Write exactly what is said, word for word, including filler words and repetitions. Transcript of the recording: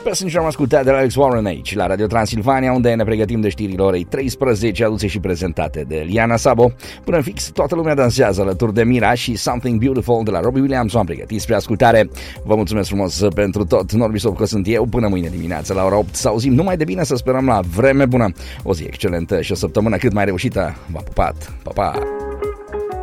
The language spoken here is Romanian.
Passenger am ascultat de la Alex Warren aici, la Radio Transilvania, unde ne pregătim de știrile orei treisprezece, aduse și prezentate de Liana Sabo. Până fix, toată lumea dansează alături de Mira și Something Beautiful de la Robbie Williams. Am pregătit spre ascultare. Vă mulțumesc frumos pentru tot. Norbi Sofco sunt eu. Până mâine dimineață la ora opt. Să auzim numai de bine, să sperăm la vreme bună. O zi excelentă și o săptămână cât mai reușită. V-am pupat. Pa, pa!